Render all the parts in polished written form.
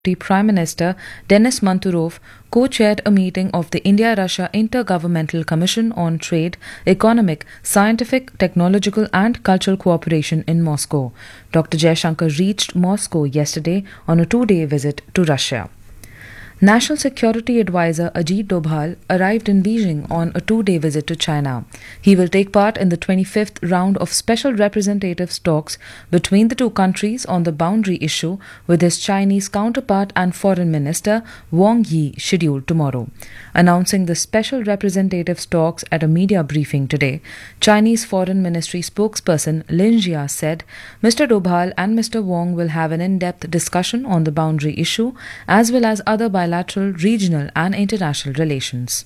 Prime Minister Denis Manturov co-chaired a meeting of the India-Russia Intergovernmental Commission on Trade, Economic, Scientific, Technological and Cultural Cooperation in Moscow. Dr. Jaishankar reached Moscow yesterday on a two-day visit to Russia. National Security Advisor Ajit Doval arrived in Beijing on a two-day visit to China. He will take part in the 25th round of special representatives talks between the two countries on the boundary issue with his Chinese counterpart and Foreign Minister Wang Yi scheduled tomorrow. Announcing the special representatives talks at a media briefing today, Chinese Foreign Ministry spokesperson Lin Jia said Mr. Doval and Mr. Wang will have an in-depth discussion on the boundary issue as well as other bilateral, regional and international relations.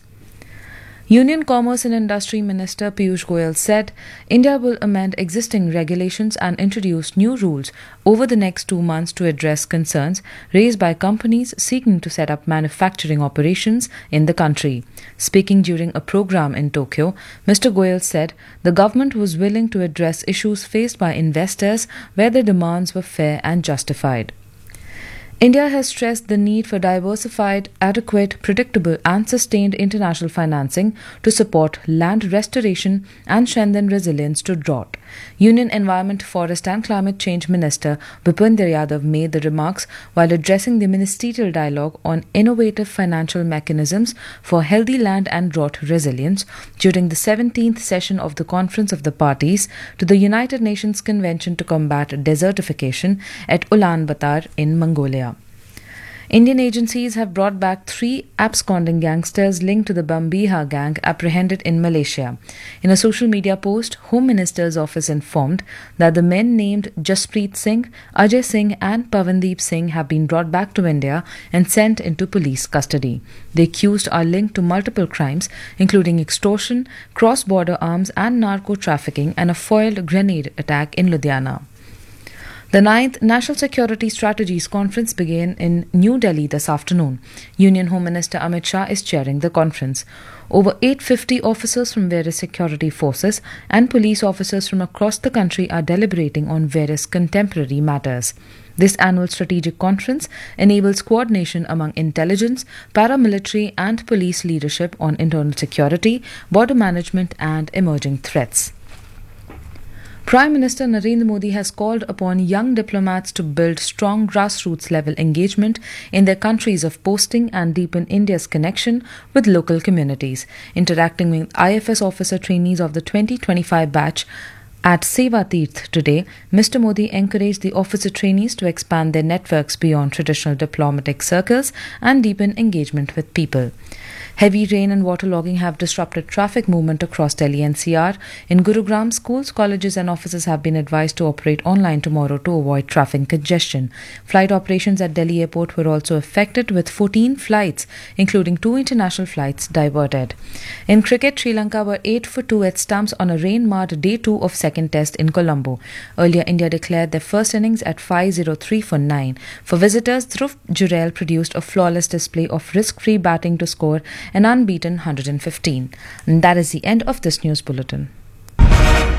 Union Commerce and Industry Minister Piyush Goyal said India will amend existing regulations and introduce new rules over the next 2 months to address concerns raised by companies seeking to set up manufacturing operations in the country. Speaking during a program in Tokyo, Mr. Goyal said the government was willing to address issues faced by investors where their demands were fair and justified. India has stressed the need for diversified, adequate, predictable and sustained international financing to support land restoration and strengthen resilience to drought. Union Environment, Forest and Climate Change Minister Bhupinder Yadav made the remarks while addressing the ministerial dialogue on innovative financial mechanisms for healthy land and drought resilience during the 17th session of the Conference of the Parties to the United Nations Convention to Combat Desertification at Ulaanbaatar in Mongolia. Indian agencies have brought back 3 absconding gangsters linked to the Bambiha gang apprehended in Malaysia. In a social media post, Home Minister's office informed that the men named Jaspreet Singh, Ajay Singh and Pavandeep Singh have been brought back to India and sent into police custody. The accused are linked to multiple crimes including extortion, cross-border arms and narco-trafficking and a foiled grenade attack in Ludhiana. The 9th National Security Strategies Conference began in New Delhi this afternoon. Union Home Minister Amit Shah is chairing the conference. Over 850 officers from various security forces and police officers from across the country are deliberating on various contemporary matters. This annual strategic conference enables coordination among intelligence, paramilitary and police leadership on internal security, border management and emerging threats. Prime Minister Narendra Modi has called upon young diplomats to build strong grassroots level engagement in their countries of posting and deepen India's connection with local communities. Interacting with IFS officer trainees of the 2025 batch at Seva Tirth today, Mr. Modi encouraged the officer trainees to expand their networks beyond traditional diplomatic circles and deepen engagement with people. Heavy rain and waterlogging have disrupted traffic movement across Delhi NCR. In Gurugram, schools, colleges and offices have been advised to operate online tomorrow to avoid traffic congestion. Flight operations at Delhi Airport were also affected with 14 flights, including 2 international flights, diverted. In cricket, Sri Lanka were 8 for 2 at stumps on a rain-marred Day 2 of second test in Colombo. Earlier, India declared their first innings at 5-0-3 for 9. For visitors, Dhruv Jurel produced a flawless display of risk-free batting to score an unbeaten 115. And that is the end of this news bulletin.